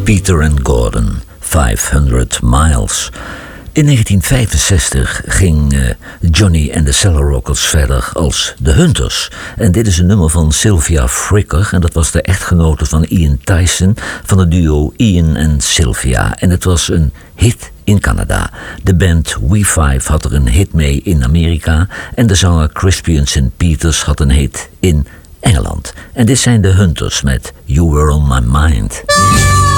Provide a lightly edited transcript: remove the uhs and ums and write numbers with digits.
Peter and Gordon, 500 Miles. In 1965 ging Johnny and the Cellar Rockers verder als The Hunters. En dit is een nummer van Sylvia Fricker. En dat was de echtgenote van Ian Tyson van het duo Ian en Sylvia. En het was een hit in Canada. De band We5 had er een hit mee in Amerika. En de zanger Crispian St. Peters had een hit in Engeland. En dit zijn de Hunters met You Were On My Mind.